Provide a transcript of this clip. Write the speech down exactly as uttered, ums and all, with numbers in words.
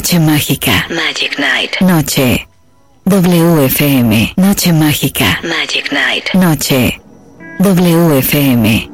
Noche mágica. Magic Night. Noche. W F M. Noche mágica. Magic Night. Noche. W F M.